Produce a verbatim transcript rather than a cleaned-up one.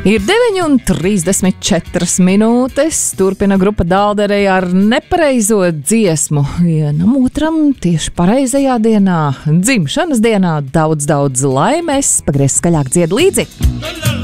Ir deviņi un trīsdesmit četras minūtes. Turpina grupa Dālderei ar nepareizo dziesmu. Vienam otram tieši pareizajā dienā, dzimšanas dienā, daudz, daudz laimes. Pagriez skaļāk dzied līdzi.